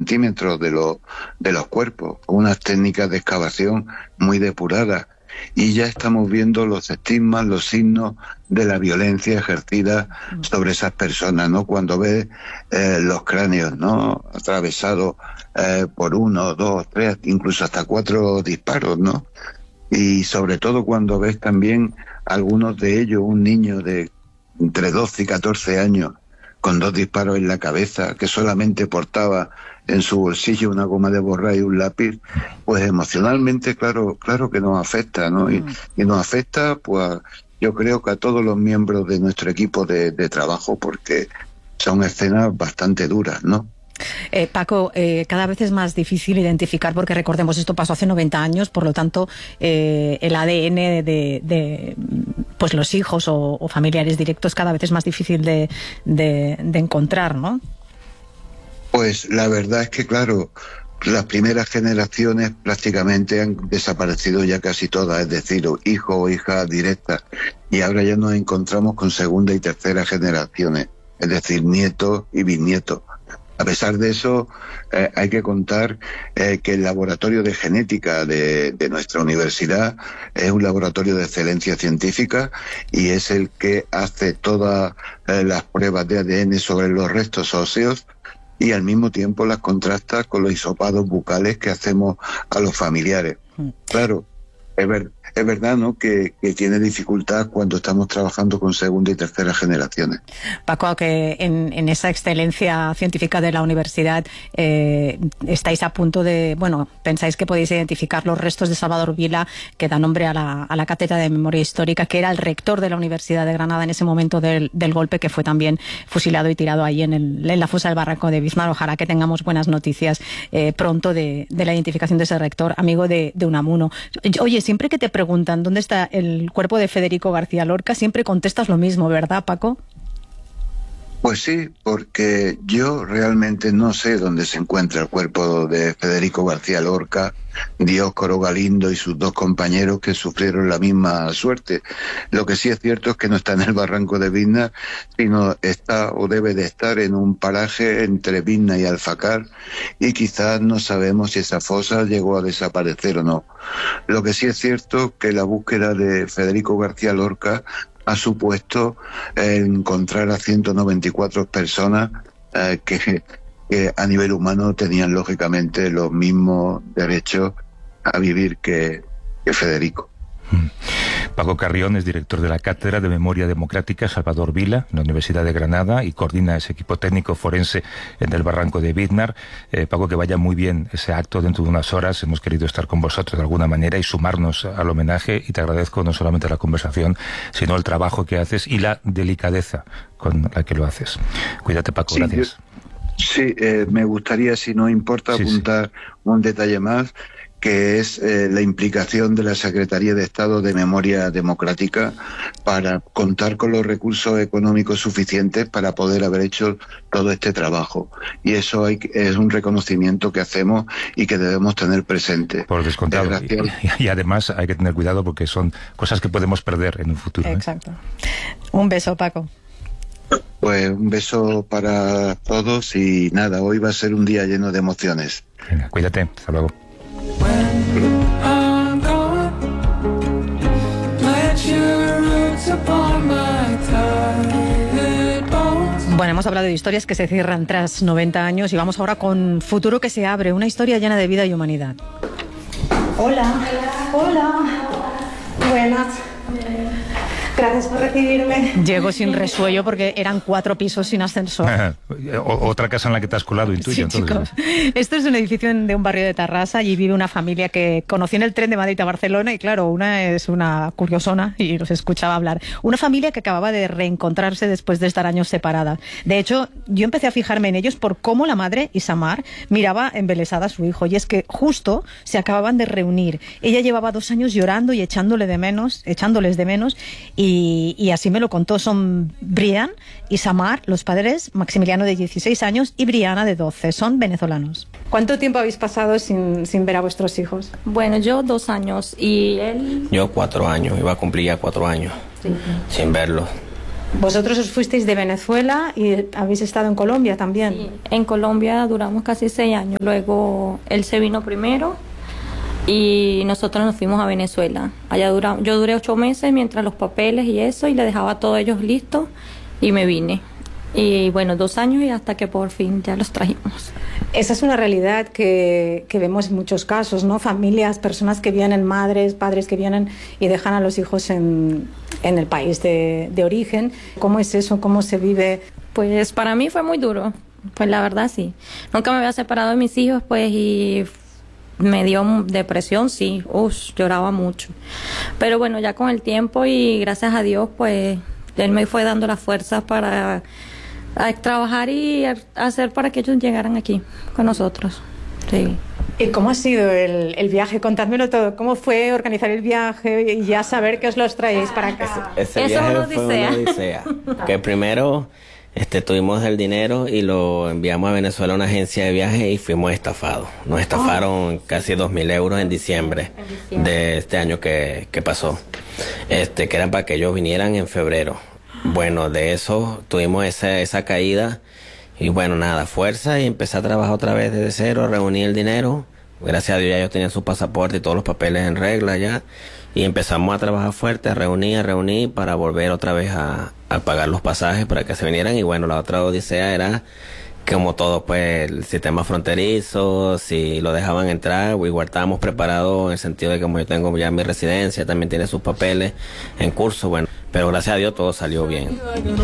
centímetros de los cuerpos, unas técnicas de excavación muy depuradas. Y ya estamos viendo los estigmas, los signos de la violencia ejercida sobre esas personas, ¿no? Cuando ves los cráneos, ¿no? Atravesados por 1, 2, 3, incluso hasta 4 disparos, ¿no? Y sobre todo cuando ves también algunos de ellos, un niño de entre 12 y 14 años, con 2 disparos en la cabeza, que solamente portaba en su bolsillo una goma de borrar y un lápiz, pues emocionalmente, claro que nos afecta, ¿no? Y nos afecta, pues yo creo que a todos los miembros de nuestro equipo de trabajo, porque son escenas bastante duras, ¿no? Paco, cada vez es más difícil identificar, porque recordemos, esto pasó hace 90 años, por lo tanto, el ADN de pues los hijos o familiares directos cada vez es más difícil de encontrar, ¿no? Pues la verdad es que, claro, las primeras generaciones prácticamente han desaparecido ya casi todas, es decir, hijos o hijas directas, y ahora ya nos encontramos con segunda y tercera generaciones, es decir, nietos y bisnietos. A pesar de eso, hay que contar que el laboratorio de genética de nuestra universidad es un laboratorio de excelencia científica y es el que hace todas las pruebas de ADN sobre los restos óseos y al mismo tiempo las contrasta con los hisopados bucales que hacemos a los familiares. Claro, es verdad, ¿no?, que tiene dificultad cuando estamos trabajando con segunda y tercera generaciones. Paco, que en esa excelencia científica de la universidad estáis a punto de, bueno, pensáis que podéis identificar los restos de Salvador Vila, que da nombre a la Cátedra de Memoria Histórica, que era el rector de la Universidad de Granada en ese momento del golpe, que fue también fusilado y tirado ahí en la fosa del barranco de Bizmar. Ojalá que tengamos buenas noticias pronto de la identificación de ese rector, amigo de Unamuno. Oye, siempre que te preguntan dónde está el cuerpo de Federico García Lorca, siempre contestas lo mismo, ¿verdad, Paco? Pues sí, porque yo realmente no sé dónde se encuentra el cuerpo de Federico García Lorca, Dioscoro Galindo y sus 2 compañeros que sufrieron la misma suerte. Lo que sí es cierto es que no está en el barranco de Biznar, sino está o debe de estar en un paraje entre Biznar y Alfacar, y quizás no sabemos si esa fosa llegó a desaparecer o no. Lo que sí es cierto que la búsqueda de Federico García Lorca ha supuesto encontrar a 194 personas que a nivel humano tenían lógicamente los mismos derechos a vivir que Federico. Paco Carrión es director de la Cátedra de Memoria Democrática Salvador Vila en la Universidad de Granada y coordina ese equipo técnico forense en el barranco de Biznar. Paco, que vaya muy bien ese acto dentro de unas horas. Hemos querido estar con vosotros de alguna manera y sumarnos al homenaje, y te agradezco no solamente la conversación, sino el trabajo que haces y la delicadeza con la que lo haces. Cuídate, Paco, sí, gracias. Sí, me gustaría, si no importa, apuntar un detalle más, que es la implicación de la Secretaría de Estado de Memoria Democrática para contar con los recursos económicos suficientes para poder haber hecho todo este trabajo. Y eso es un reconocimiento que hacemos y que debemos tener presente. Por descontado. Y además hay que tener cuidado porque son cosas que podemos perder en un futuro. Exacto. Un beso, Paco. Pues un beso para todos y nada, hoy va a ser un día lleno de emociones. Venga, cuídate. Hasta luego. Bueno, hemos hablado de historias que se cierran tras 90 años y vamos ahora con Futuro que se abre, una historia llena de vida y humanidad. Hola. Buenas. Gracias por recibirme. Llego sin resuello porque eran 4 pisos sin ascensor. Otra casa en la que te has colado, intuyo. Sí, chicos. Esto es un edificio de un barrio de Tarrasa. Allí vive una familia que conocí en el tren de Madrid a Barcelona y claro, una es una curiosona y los escuchaba hablar. Una familia que acababa de reencontrarse después de estar años separada. De hecho, yo empecé a fijarme en ellos por cómo la madre, Isamar, miraba embelesada a su hijo. Y es que justo se acababan de reunir. Ella llevaba 2 años llorando y echándoles de menos. Y así me lo contó. Son Brian y Samar, los padres, Maximiliano de 16 años y Briana de 12. Son venezolanos. ¿Cuánto tiempo habéis pasado sin ver a vuestros hijos? Bueno, yo 2 años y él... Yo 4 años, iba a cumplir ya 4 años sin verlos. Vosotros os fuisteis de Venezuela y habéis estado en Colombia también. Sí, en Colombia duramos casi 6 años. Luego él se vino primero y nosotros nos fuimos a Venezuela. Yo duré 8 meses mientras los papeles y eso, y le dejaba a todos ellos listos y me vine. Y bueno, 2 años y hasta que por fin ya los trajimos. Esa es una realidad que vemos en muchos casos, ¿no? Familias, personas que vienen, madres, padres que vienen y dejan a los hijos en el país de origen. ¿Cómo es eso? ¿Cómo se vive? Pues para mí fue muy duro, pues la verdad sí. Nunca me había separado de mis hijos, pues, y me dio depresión, sí, lloraba mucho. Pero bueno, ya con el tiempo y gracias a Dios, pues, él me fue dando las fuerzas para trabajar y hacer para que ellos llegaran aquí con nosotros. Sí. ¿Y cómo ha sido el viaje? Contádmelo todo. ¿Cómo fue organizar el viaje y ya saber que os los traéis para acá? Ese viaje fue una odisea. Que primero tuvimos el dinero y lo enviamos a Venezuela a una agencia de viaje y fuimos estafados. Nos estafaron casi 2.000 euros en diciembre de este año que pasó. Que eran para que ellos vinieran en febrero. Bueno, de eso tuvimos esa caída y bueno, nada, fuerza y empecé a trabajar otra vez desde cero, reuní el dinero. Gracias a Dios ya ellos tenían su pasaporte y todos los papeles en regla ya. Y empezamos a trabajar fuerte, a reunir para volver otra vez a pagar los pasajes para que se vinieran. Y bueno, la otra odisea era, como todo, pues, el sistema fronterizo, si lo dejaban entrar, igual estábamos preparados en el sentido de que como yo tengo ya mi residencia, también tiene sus papeles en curso, bueno, pero gracias a Dios todo salió bien.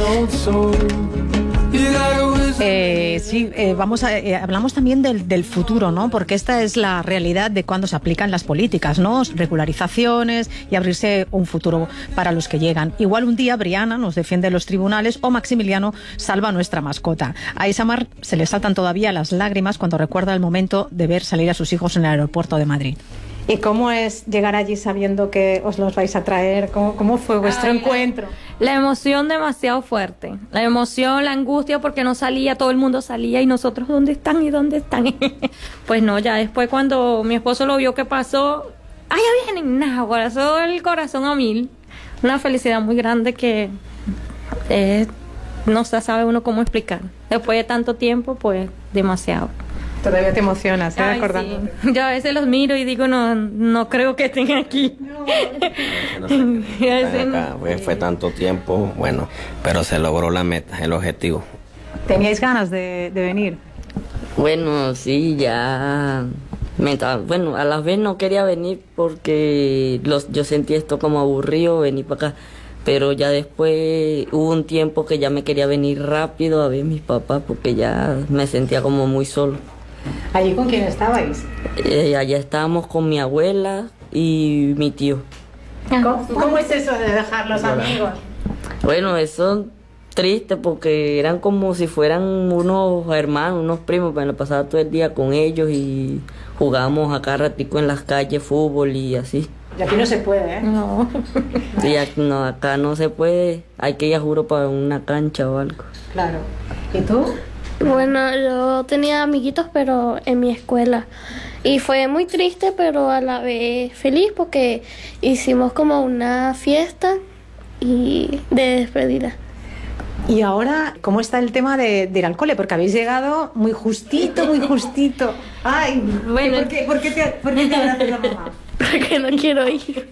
Hablamos también del futuro, ¿no? Porque esta es la realidad de cuando se aplican las políticas, ¿no? Regularizaciones y abrirse un futuro para los que llegan. Igual un día Briana nos defiende en los tribunales o Maximiliano salva a nuestra mascota. A Isamar se le saltan todavía las lágrimas cuando recuerda el momento de ver salir a sus hijos en el aeropuerto de Madrid. ¿Y cómo es llegar allí sabiendo que os los vais a traer? ¿Cómo fue vuestro encuentro? La emoción demasiado fuerte. La emoción, la angustia porque no salía, todo el mundo salía y nosotros, ¿dónde están y dónde están? Pues no, ya después cuando mi esposo lo vio que pasó, ¡ay, ya vienen! Nada, corazón, el corazón a 1000. Una felicidad muy grande que no se sabe uno cómo explicar. Después de tanto tiempo, pues demasiado. Todavía te emocionas, acordándote. Sí. Yo a veces los miro y digo, no creo que estén aquí. Fue tanto tiempo, bueno, pero se logró la meta, el objetivo. ¿Teníais ganas de venir? Bueno, sí, ya... Bueno, a la vez no quería venir porque yo sentí esto como aburrido, venir para acá. Pero ya después hubo un tiempo que ya me quería venir rápido a ver a mis papás porque ya me sentía como muy solo. ¿Allí con quién estabais? Allá estábamos con mi abuela y mi tío. ¿Cómo es eso de dejar los amigos? Bueno, eso triste porque eran como si fueran unos hermanos, unos primos. Me lo pasaba todo el día con ellos y jugábamos acá ratico en las calles, fútbol y así. Y aquí no se puede, ¿eh? No. Y acá no se puede. Hay que ir, juro, para una cancha o algo. Claro. ¿Y tú? Bueno, yo tenía amiguitos, pero en mi escuela. Y fue muy triste, pero a la vez feliz porque hicimos como una fiesta y de despedida. Y ahora, ¿cómo está el tema de ir al cole? Porque habéis llegado muy justito, muy justito. Ay, bueno, ¿por qué te abrazas la mamá? Porque no quiero ir.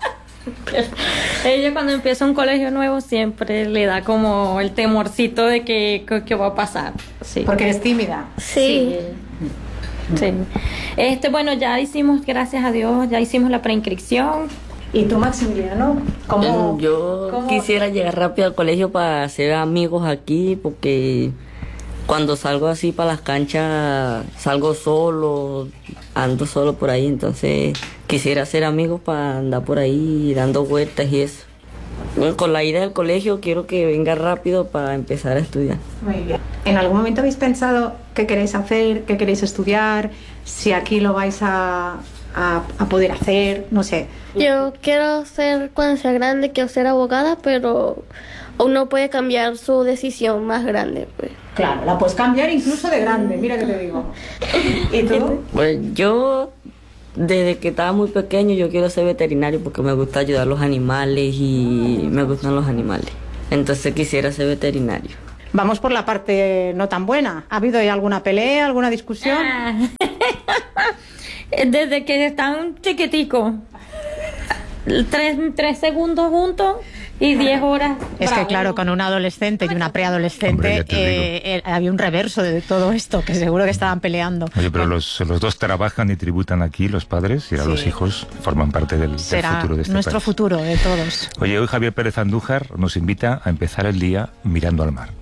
Ella cuando empieza un colegio nuevo siempre le da como el temorcito de que va a pasar. Sí. Porque eres tímida. Sí. Sí. Bueno, ya hicimos, gracias a Dios, ya hicimos la preinscripción. ¿Y tú, Maximiliano? Yo quisiera llegar rápido al colegio para hacer amigos aquí porque cuando salgo así para las canchas salgo solo, ando solo por ahí, entonces quisiera hacer amigos para andar por ahí dando vueltas y eso. Bueno, con la ida del colegio quiero que venga rápido para empezar a estudiar. Muy bien. ¿En algún momento habéis pensado qué queréis hacer, qué queréis estudiar, si aquí lo vais a poder hacer, no sé? Yo quiero ser, cuando sea grande, quiero ser abogada, pero uno puede cambiar su decisión más grande, pues. Claro, la puedes cambiar incluso de grande, mira que te digo. ¿Y tú? Pues yo, desde que estaba muy pequeño, yo quiero ser veterinario porque me gusta ayudar a los animales y me gustan los animales. Entonces quisiera ser veterinario. Vamos por la parte no tan buena. ¿Ha habido alguna pelea, alguna discusión? Desde que están chiquiticos, 3 segundos juntos y 10 horas. Es que claro, con un adolescente y una preadolescente había un reverso de todo esto, que seguro que estaban peleando. Oye, pero los dos trabajan y tributan aquí, los padres, y ahora los hijos forman parte del futuro de este nuestro país. Futuro de todos. Oye, hoy Javier Pérez Andújar nos invita a empezar el día mirando al mar.